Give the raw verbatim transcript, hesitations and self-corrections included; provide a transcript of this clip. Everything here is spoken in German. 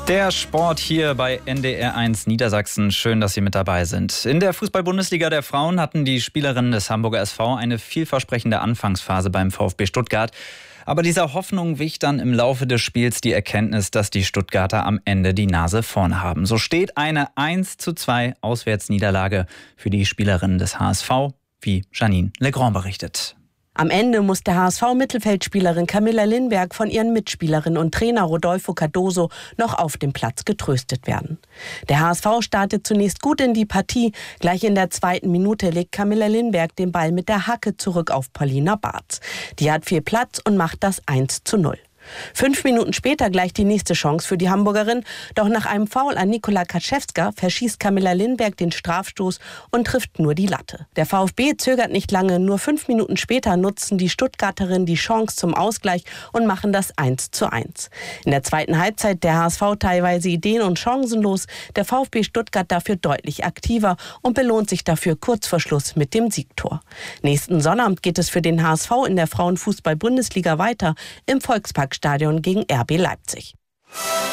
Der Sport hier bei N D R eins Niedersachsen. Schön, dass Sie mit dabei sind. In der Fußball-Bundesliga der Frauen hatten die Spielerinnen des Hamburger S V eine vielversprechende Anfangsphase beim VfB Stuttgart. Aber dieser Hoffnung wich dann im Laufe des Spiels die Erkenntnis, dass die Stuttgarter am Ende die Nase vorn haben. So steht eine eins zu zwei Auswärtsniederlage für die Spielerinnen des H S V, wie Janine Legrand berichtet. Am Ende muss der H S V-Mittelfeldspielerin Camilla Lindberg von ihren Mitspielerinnen und Trainer Rodolfo Cardoso noch auf dem Platz getröstet werden. Der H S V startet zunächst gut in die Partie. Gleich in der zweiten Minute legt Camilla Lindberg den Ball mit der Hacke zurück auf Paulina Bartz. Die hat viel Platz und macht das eins zu null. Fünf Minuten später gleich die nächste Chance für die Hamburgerin. Doch nach einem Foul an Nikola Kaczewska verschießt Camilla Lindberg den Strafstoß und trifft nur die Latte. Der VfB zögert nicht lange. Nur fünf Minuten später nutzen die Stuttgarterinnen die Chance zum Ausgleich und machen das eins zu eins. In der zweiten Halbzeit der H S V teilweise ideen- und chancenlos. Der VfB Stuttgart dafür deutlich aktiver und belohnt sich dafür kurz vor Schluss mit dem Siegtor. Nächsten Sonnabend geht es für den H S V in der Frauenfußball-Bundesliga weiter im Volksparkstadion gegen R B Leipzig.